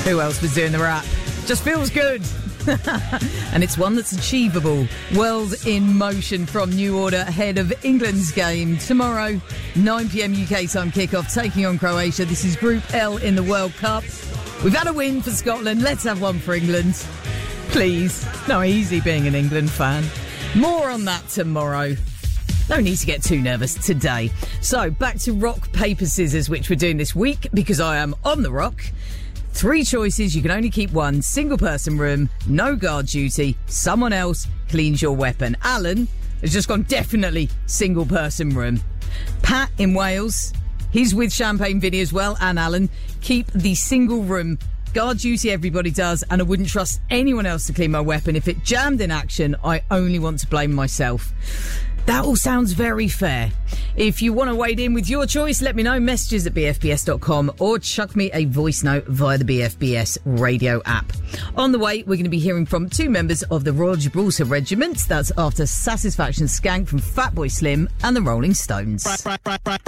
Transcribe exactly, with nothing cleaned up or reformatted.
Who else was doing the rap? Just feels good. And it's one that's achievable. World in Motion from New Order ahead of England's game tomorrow, nine p.m. U K time kickoff, taking on Croatia. This is Group L in the World Cup. We've had a win for Scotland. Let's have one for England. Please. Not easy being an England fan. More on that tomorrow. No need to get too nervous today. So, back to rock, paper, scissors, which we're doing this week because I am on the rock. Three choices, you can only keep one. Single person room, no guard duty, someone else cleans your weapon. Alan has just gone definitely single person room. Pat in Wales, he's with Champagne Vinny as well, and Alan, keep the single room. Guard duty everybody does, and I wouldn't trust anyone else to clean my weapon. If it jammed in action, I only want to blame myself. That all sounds very fair. If you want to wade in with your choice, let me know. Messages at b f b s dot com or chuck me a voice note via the B F B S radio app. On the way, we're going to be hearing from two members of the Royal Gibraltar Regiment. That's after Satisfaction Skank from Fatboy Slim and the Rolling Stones.